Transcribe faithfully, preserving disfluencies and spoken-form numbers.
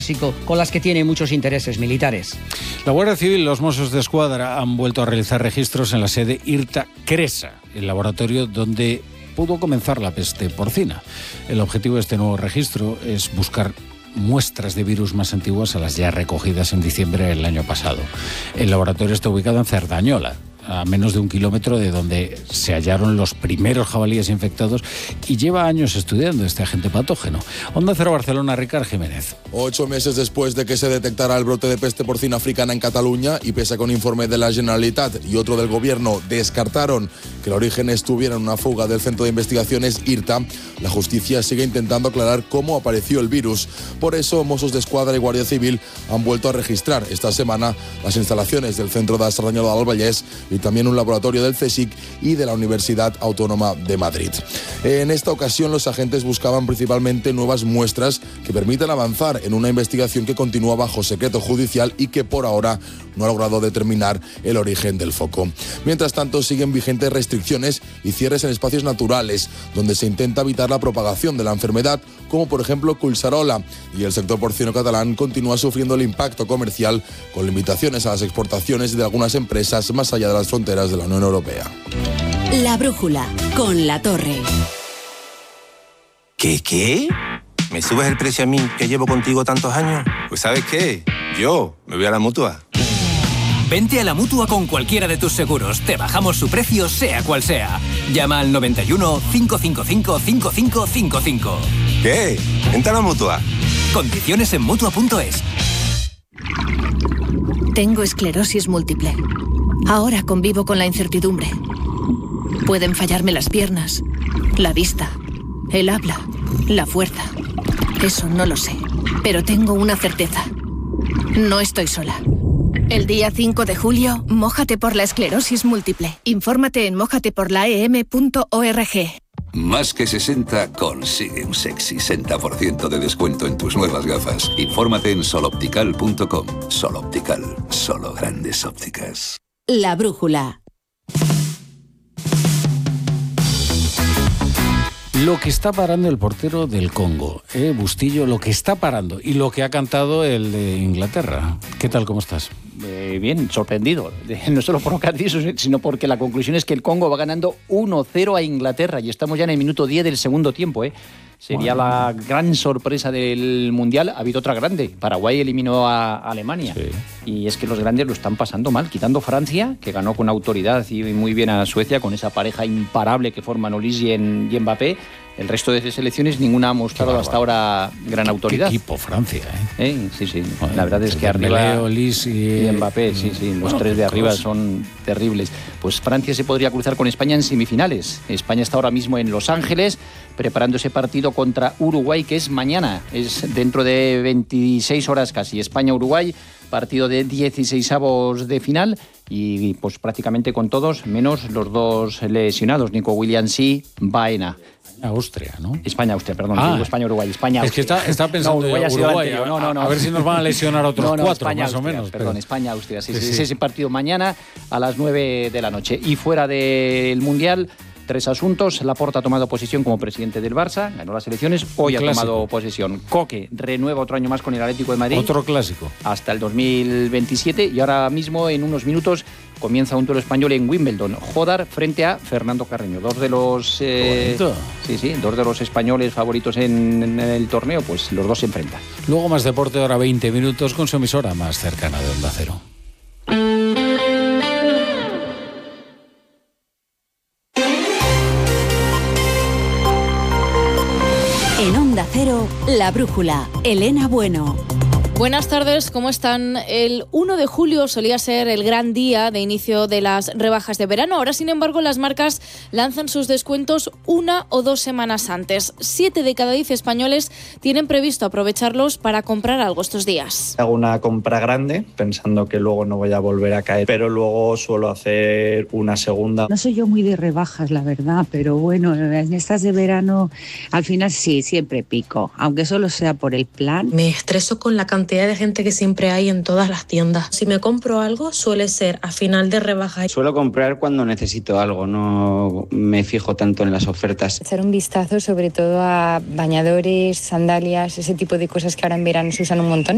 con las que tiene muchos intereses militares. La Guardia Civil y los Mossos de Escuadra han vuelto a realizar registros en la sede IRTA Cresa, el laboratorio donde pudo comenzar la peste porcina. El objetivo de este nuevo registro es buscar muestras de virus más antiguas a las ya recogidas en diciembre del año pasado. El laboratorio está ubicado en Cerdañola, a menos de un kilómetro de donde se hallaron los primeros jabalíes infectados, y lleva años estudiando este agente patógeno. Onda Cero Barcelona, Ricard Jiménez. Ocho meses después de que se detectara el brote de peste porcina africana en Cataluña, y pese a que un informe de la Generalitat y otro del Gobierno descartaron que el origen estuviera en una fuga del Centro de Investigaciones IRTA, la justicia sigue intentando aclarar cómo apareció el virus. Por eso, Mossos de Escuadra y Guardia Civil han vuelto a registrar esta semana las instalaciones del Centro de Cerdañola del Vallès y también un laboratorio del CSIC y de la Universidad Autónoma de Madrid. En esta ocasión, los agentes buscaban principalmente nuevas muestras que permitan avanzar en una investigación que continúa bajo secreto judicial y que por ahora no ha logrado determinar el origen del foco. Mientras tanto, siguen vigentes restricciones y cierres en espacios naturales, donde se intenta evitar la propagación de la enfermedad, como por ejemplo Collserola, y el sector porcino catalán continúa sufriendo el impacto comercial con limitaciones a las exportaciones de algunas empresas más allá de las fronteras de la Unión Europea. La brújula, con La Torre. ¿Qué, qué? ¿Me subes el precio a mí, que llevo contigo tantos años? Pues ¿sabes qué? Yo me voy a la Mutua. Vente a la Mutua con cualquiera de tus seguros. Te bajamos su precio, sea cual sea. Llama al noventa y uno, cinco cinco cinco, cinco cinco cinco cinco. ¿Qué? Vente a la Mutua. Condiciones en Mutua punto es. Tengo esclerosis múltiple. Ahora convivo con la incertidumbre. Pueden fallarme las piernas, la vista, el habla, la fuerza. Eso no lo sé, pero tengo una certeza. No estoy sola. El día cinco de julio, mójate por la esclerosis múltiple. Infórmate en mójate por la e m punto org. Más que sesenta, consigue un sexy sesenta por ciento de descuento en tus nuevas gafas. Infórmate en soloptical punto com. Soloptical, solo grandes ópticas. La brújula. Lo que está parando el portero del Congo, eh, Bustillo, lo que está parando, y lo que ha cantado el de Inglaterra. ¿Qué tal, cómo estás? Eh, bien, sorprendido, no solo por lo que has dicho, sino porque la conclusión es que el Congo va ganando uno cero a Inglaterra y estamos ya en el minuto diez del segundo tiempo, ¿eh? Sería bueno. La gran sorpresa del Mundial. Ha habido otra grande. Paraguay eliminó a Alemania. Sí. Y es que los grandes lo están pasando mal, quitando Francia, que ganó con autoridad y muy bien a Suecia, con esa pareja imparable que forman Olise y, en, y Mbappé. El resto de selecciones ninguna ha mostrado hasta ahora gran autoridad. Qué equipo Francia, ¿eh? ¿Eh? Sí, sí. Bueno, la verdad es que arriba Olise y, y Mbappé, sí, sí. Los bueno, tres de arriba cosa. Son terribles. Pues Francia se podría cruzar con España en semifinales. España está ahora mismo en Los Ángeles preparando ese partido contra Uruguay, que es mañana. Es dentro de veintiséis horas casi. España-Uruguay, partido de dieciseisavos de final. Y pues prácticamente con todos, menos los dos lesionados, Nico Williams y Baena. Austria, ¿no? España-Austria, perdón, ah, digo España-Uruguay, España-Austria. Es que está, está pensando no, Uruguay, Uruguay, Uruguay no, no, no. A ver si nos van a lesionar otros no, no, cuatro, España, más Austria, o menos. Perdón, pero... España-Austria, sí, sí, sí, sí. Ese partido mañana a las nueve de la noche. Y fuera del Mundial, tres asuntos. Laporta ha tomado posesión como presidente del Barça, ganó las elecciones, hoy ha tomado posesión. Coque renueva otro año más con el Atlético de Madrid. Otro clásico. Hasta el dos mil veintisiete y ahora mismo, en unos minutos, comienza un duelo español en Wimbledon. Jodar frente a Fernando Carreño. Dos de los eh, sí, sí, dos de los españoles favoritos en, en el torneo, pues los dos se enfrentan. Luego más deporte, ahora veinte minutos con su emisora más cercana de Onda Cero. En Onda Cero, La Brújula, Elena Bueno. Buenas tardes, ¿cómo están? El uno de julio solía ser el gran día de inicio de las rebajas de verano. Ahora, sin embargo, las marcas lanzan sus descuentos una o dos semanas antes. Siete de cada diez españoles tienen previsto aprovecharlos para comprar algo estos días. Hago una compra grande pensando que luego no voy a volver a caer, pero luego suelo hacer una segunda. No soy yo muy de rebajas, la verdad, pero bueno, en estas de verano al final sí, siempre pico, aunque solo sea por el plan. Me estreso con la cantidad de gente que siempre hay en todas las tiendas. Si me compro algo, suele ser a final de rebaja. Suelo comprar cuando necesito algo, no me fijo tanto en las ofertas. Echar un vistazo sobre todo a bañadores, sandalias, ese tipo de cosas que ahora en verano se usan un montón.